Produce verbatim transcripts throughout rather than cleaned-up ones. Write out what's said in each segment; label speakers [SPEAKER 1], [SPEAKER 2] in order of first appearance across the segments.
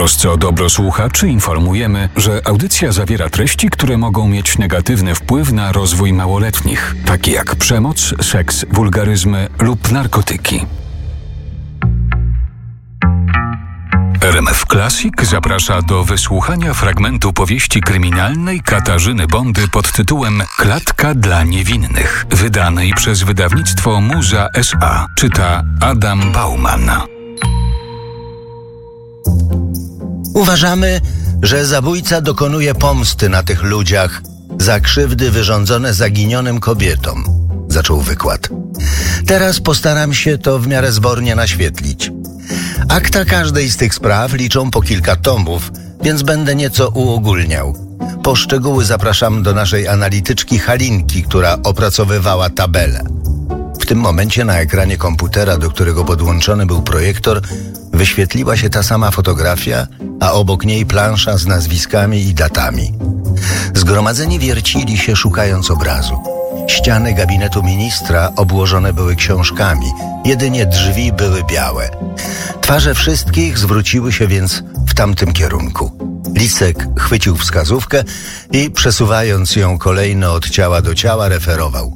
[SPEAKER 1] trosce o dobro słuchaczy informujemy, że audycja zawiera treści, które mogą mieć negatywny wpływ na rozwój małoletnich, takie jak przemoc, seks, wulgaryzmy lub narkotyki. R M F Classic zaprasza do wysłuchania fragmentu powieści kryminalnej Katarzyny Bondy pod tytułem Klatka dla niewinnych, wydanej przez wydawnictwo Muza S A. Czyta Adam Bauman.
[SPEAKER 2] Uważamy, że zabójca dokonuje pomsty na tych ludziach za krzywdy wyrządzone zaginionym kobietom, zaczął wykład. Teraz postaram się to w miarę zbornie naświetlić. Akta każdej z tych spraw liczą po kilka tomów, więc będę nieco uogólniał. Po szczegóły zapraszam do naszej analityczki Halinki, która opracowywała tabelę. W tym momencie na ekranie komputera, do którego podłączony był projektor, wyświetliła się ta sama fotografia, a obok niej plansza z nazwiskami i datami. Zgromadzeni wiercili się, szukając obrazu. Ściany gabinetu ministra obłożone były książkami, jedynie drzwi były białe. Twarze wszystkich zwróciły się więc w tamtym kierunku. Lisek chwycił wskazówkę i przesuwając ją kolejno od ciała do ciała referował.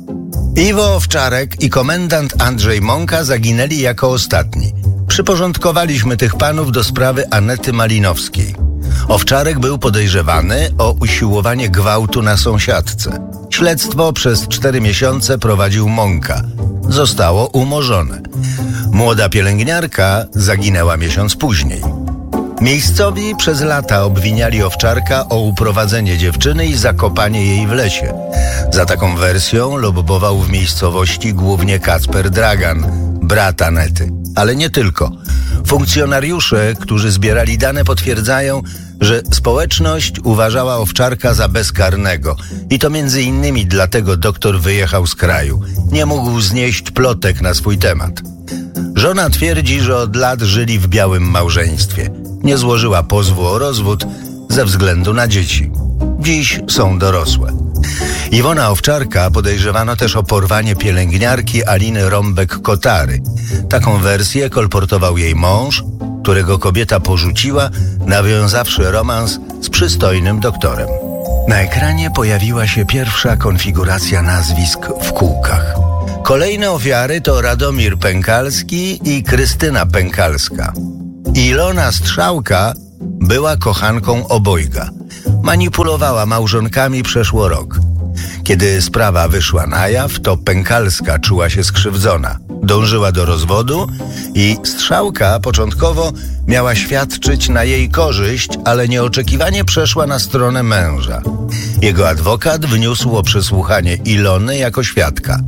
[SPEAKER 2] Iwo Owczarek i komendant Andrzej Mąka zaginęli jako ostatni. Przyporządkowaliśmy tych panów do sprawy Anety Malinowskiej. Owczarek był podejrzewany o usiłowanie gwałtu na sąsiadce. Śledztwo przez cztery miesiące prowadził Mąka. Zostało umorzone. Młoda pielęgniarka zaginęła miesiąc później. Miejscowi przez lata obwiniali Owczarka o uprowadzenie dziewczyny i zakopanie jej w lesie. Za taką wersją lobbował w miejscowości głównie Kacper Dragan, brat Anety. Ale nie tylko. Funkcjonariusze, którzy zbierali dane, potwierdzają, że społeczność uważała Owczarka za bezkarnego. I to między innymi dlatego doktor wyjechał z kraju. Nie mógł znieść plotek na swój temat. Żona twierdzi, że od lat żyli w białym małżeństwie. Nie złożyła pozwu o rozwód ze względu na dzieci. Dziś są dorosłe. Iwona Owczarka podejrzewano też o porwanie pielęgniarki Aliny Rąbek-Kotary. Taką wersję kolportował jej mąż, którego kobieta porzuciła, nawiązawszy romans z przystojnym doktorem. Na ekranie pojawiła się pierwsza konfiguracja nazwisk w kółkach. Kolejne ofiary to Radomir Pękalski i Krystyna Pękalska. Ilona Strzałka była kochanką obojga. Manipulowała małżonkami przeszło rok. Kiedy sprawa wyszła na jaw, to Pękalska czuła się skrzywdzona. Dążyła do rozwodu i Strzałka początkowo miała świadczyć na jej korzyść, ale nieoczekiwanie przeszła na stronę męża. Jego adwokat wniósł o przesłuchanie Ilony jako świadka.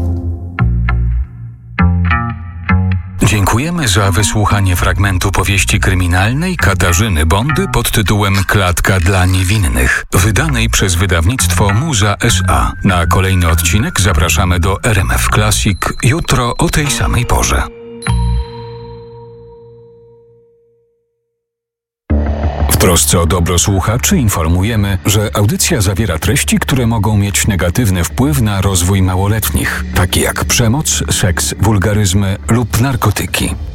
[SPEAKER 1] Dziękujemy za wysłuchanie fragmentu powieści kryminalnej Katarzyny Bondy pod tytułem Klatka dla niewinnych, wydanej przez wydawnictwo Muza S A. Na kolejny odcinek zapraszamy do R M F Classic jutro o tej samej porze. W trosce o dobro słuchaczy informujemy, że audycja zawiera treści, które mogą mieć negatywny wpływ na rozwój małoletnich, takie jak przemoc, seks, wulgaryzmy lub narkotyki.